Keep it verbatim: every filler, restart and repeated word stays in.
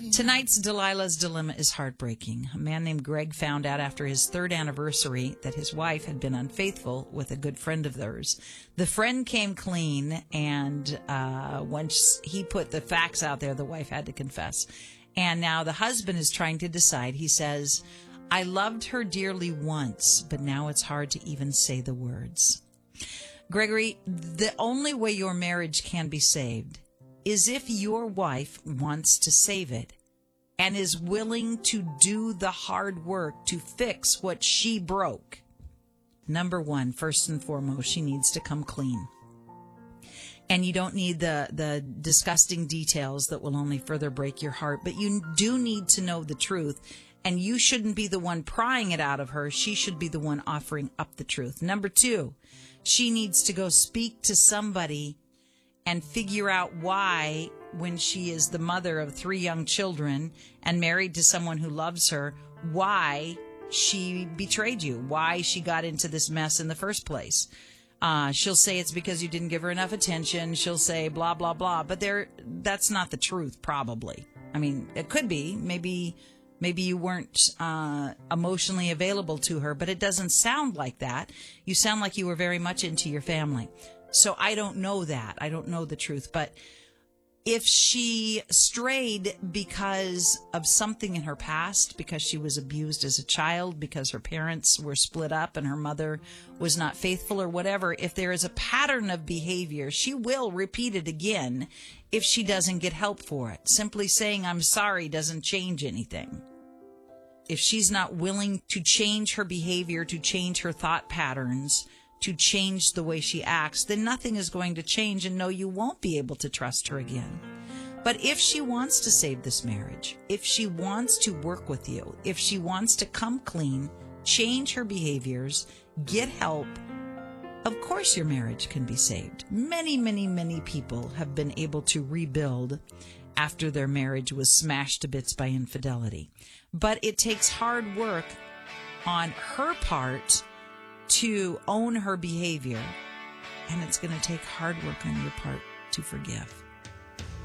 Tonight's Delilah's Dilemma is heartbreaking. A man named Greg found out after his third anniversary that his wife had been unfaithful with a good friend of theirs. The friend came clean, and uh, once he put the facts out there, the wife had to confess. And now the husband is trying to decide. He says, I loved her dearly once, but now it's hard to even say the words. Gregory, the only way your marriage can be saved is if your wife wants to save it and is willing to do the hard work to fix what she broke. Number one, first and foremost, she needs to come clean. And you don't need the, the disgusting details that will only further break your heart, but you do need to know the truth. And you shouldn't be the one prying it out of her. She should be the one offering up the truth. Number two, she needs to go speak to somebody and figure out why, when she is the mother of three young children and married to someone who loves her, why she betrayed you, why she got into this mess in the first place. Uh, she'll say it's because you didn't give her enough attention. She'll say blah, blah, blah. But there, that's not the truth, probably. I mean, it could be. Maybe, maybe you weren't uh, emotionally available to her, but it doesn't sound like that. You sound like you were very much into your family. So I don't know that. I don't know the truth. But if she strayed because of something in her past, because she was abused as a child, because her parents were split up and her mother was not faithful or whatever, if there is a pattern of behavior, she will repeat it again if she doesn't get help for it. Simply saying I'm sorry doesn't change anything. If she's not willing to change her behavior, to change her thought patterns, to change the way she acts, then nothing is going to change, and no, you won't be able to trust her again. But if she wants to save this marriage, if she wants to work with you, if she wants to come clean, change her behaviors, get help, of course your marriage can be saved. Many, many, many people have been able to rebuild after their marriage was smashed to bits by infidelity. But it takes hard work on her part to own her behavior, and it's going to take hard work on your part to forgive.